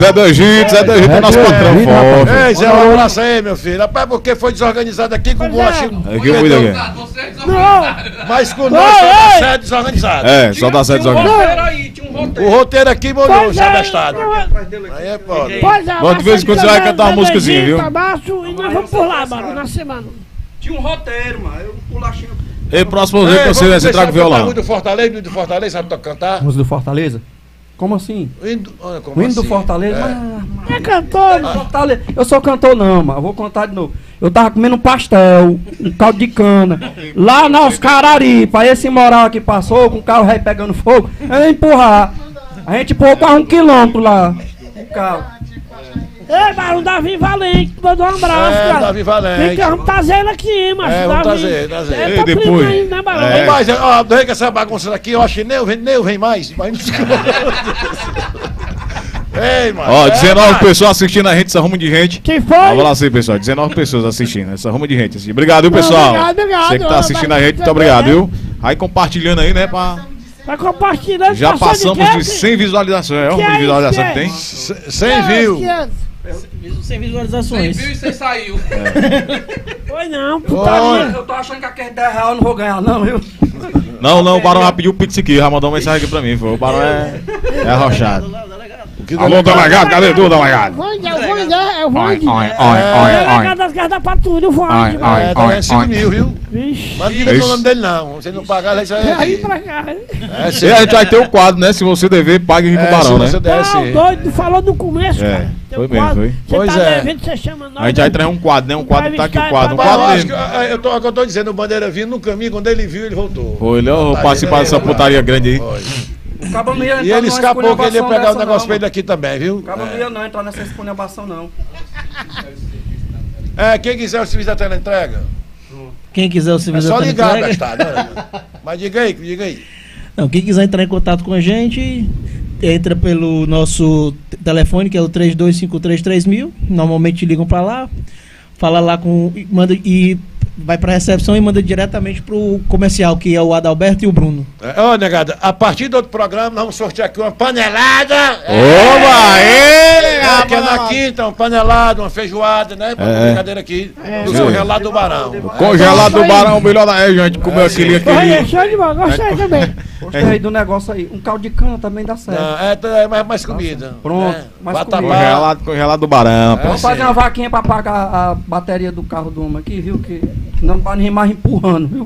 Zé do Egito é nosso patrão forte. Ei, Zé, um abraço aí, meu filho. Rapaz, porque foi desorganizado aqui com o bolachinho. Aqui cuida aqui. Mas com nós só dá sede desorganizado. É, só dá sede desorganizado. O roteiro aqui molhou, já bestado. Aí é foda. Bom, de vez em quando você vai cantar uma músicazinha, viu? E nós vamos por lá, mano, na semana. Tinha um roteiro, mano. Eu bolachinho. E próximo vez que você traga o violão. Música do Fortaleza, sabe cantar? Música do Fortaleza? Como assim? O hino do Fortaleza? É cantor, Fortaleza. Eu sou cantor não, mas eu vou contar de novo. Eu tava comendo um pastel, um caldo de cana, lá na Oscararipa. Aí esse moral aqui passou, com o carro rei pegando fogo, eu ia empurrar. A gente empurrou quase 1 quilômetro lá, o carro. Ei, mas o Davi Valente, mandou um abraço, cara. Davi Valente. Vem cá, vamos trazer ele aqui, macho. Vamos trazer. É E depois? aí, né, Barão? Mas, ó, daí que essa bagunça daqui, eu acho que nem eu vem mais. Ei, mano. Ó, 19 pessoas assistindo a gente, essa rumo de gente. Quem foi? Vamos lá assim, pessoal. 19 pessoas assistindo, essa rumo de gente. Assim. Obrigado, viu, pessoal? Obrigado. Você que tá assistindo a gente, muito obrigado, viu? Aí compartilhando aí, né, Vai compartilhando. Já passamos de 100 visualizações. É uma visualização que tem? 100 views. 100 visualizações. 100 views e você saiu. Foi não, putaria. Eu tô achando que aquele 10 reais eu não vou ganhar não, viu? Não, o Barão já pediu o pix aqui, já mandou uma mensagem aqui pra mim. O Barão é arrochado. Alô, delegado, cadê tu, delegado? Eu vou. Delegado das garras da patrulha, eu vou. Tá 5 mil, viu? Vixe. Mas não diga o nome dele, não. Se não pagar, isso aí Aí é. pra cá. E a gente vai ter o quadro, né? Se você dever, pague aqui com o Barão, né? Não, doido, falou no começo, cara. Foi mesmo, foi. Você Pois tá é. devendo, você chama nós. A gente vai trazer um quadro, né? Um quadro tá aqui o quadro. Um Mas eu quadro acho dele. que eu tô dizendo, o Bandeira vindo no caminho, quando ele viu, ele voltou. Foi, ele participar dessa putaria grande aí. E ele escapou que ele ia pegar o negócio pra ele aqui também, viu? Acaba não ia não entrar nessa esculhambação não. Quem quiser o serviço da teleentrega, Quem quiser o é serviço só da ligar, teleentrega. bestado. Né? Mas diga aí. Não, quem quiser entrar em contato com a gente, entra pelo nosso telefone, que é o 32533000. Normalmente ligam pra lá, fala lá com. Manda e vai pra recepção e manda diretamente pro comercial, que é o Adalberto e o Bruno. Ô, negada, a partir do outro programa, nós vamos sortear aqui uma panelada. Oba! Que é na quinta, uma panelada, uma feijoada, né? Brincadeira aqui. Do congelado do Barão. Congelado do Barão, o melhor da região. A gente comeu aquele. Foi, show de bola, gostei também. Gostei do negócio aí. Um caldo de cana também dá certo. Não, é mais comida. Pronto, mais Vatapá. Congelado do Barão. Vamos fazer uma vaquinha pra pagar a bateria do carro do homem aqui, viu? Que não vai nem mais empurrando, viu?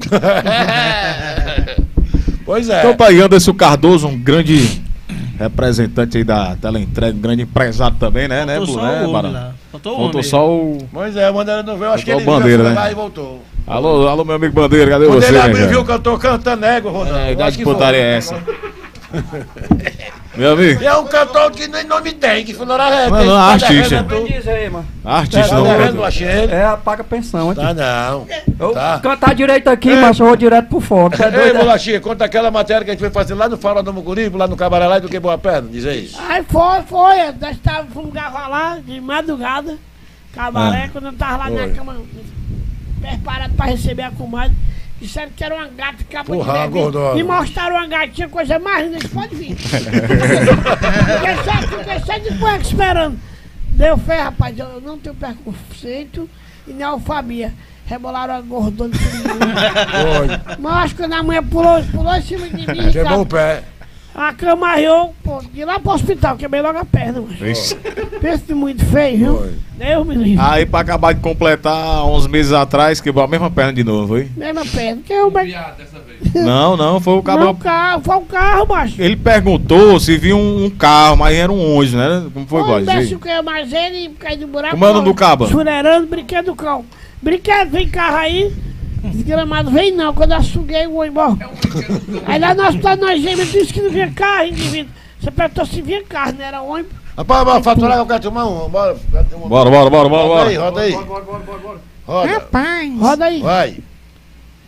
Pois é. Então tá aí Anderson Cardoso, um grande representante aí da teleentrega, um grande empresário também, né? Faltou só o homem lá. Faltou só o... Pois é, o Bandeira não veio, acho que ele Bandeira, viu, né? lá e voltou. Alô, meu amigo Bandeira, cadê Quando você, ele né, abriu, cara? viu que eu tô cantando égua, Rodando. Que putaria é essa? Meu amigo. E é um cantor que nem nome tem, que foi na reta. Não, artista. Diz aí, mano. Artista, Tá não. devendo, achei ele. Paga pensão aqui. Tá não. Eu Tá. cantar direito aqui, mas eu vou direto pro foco. Tá Ei, doido? Bolachinha, conta aquela matéria que a gente foi fazer lá no Fala do Muguripe, lá no Cabaré lá e do Que Boa Perna, diz aí. Aí foi. Nós estávamos um lugar lá de madrugada, cabaré, quando eu tava lá na cama, preparado pra receber a comadre. Disseram que era uma gata capa Porra, de bebê. gordona. Me mostraram uma gatinha, coisa mais linda, pode vir. Fiquei só de cueca esperando. Deu fé, rapaz, eu não tenho preconceito e nem alfabia. Rebolaram a gordona de todo Mas acho que quando a mulher pulou em cima de mim, Quebrou o pé. a cama arriou, pô, de lá pro hospital, quebrei logo a perna, mano. Pensa muito feio, viu? Foi. Deus me livre. Aí pra acabar de completar, uns meses atrás, quebrou a mesma perna de novo, foi? Mesma perna. Que eu... Dessa vez. Não, foi o Não, cabelo. foi o carro, macho. Ele perguntou se viu um carro, mas era um ônibus, né? Como foi, O Góis? imbecil que é mais ele e cai do buraco. Como é o nome do caba? Churerando, brinquedo do cão. Brinquedo, vem carro aí. Desgramado, vem não. Quando eu suguei, eu vou embora. Aí lá no hospital nós gêmeos disse que não vinha carro, indivíduo. Você perguntou se vinha carro, não era ônibus. Rapaz, bora faturar que eu quero tomar uma. Bora. Bora. Roda aí. Roda aí. Roda. Rapaz. Roda aí. Vai.